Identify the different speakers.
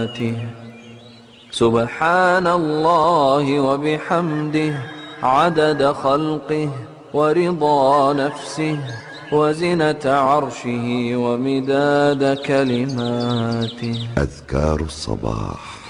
Speaker 1: آياته. سبحان الله وبحمده عدد خلقه ورضا نفسه وزنة عرشه ومداد كلماته.
Speaker 2: أذكار الصباح.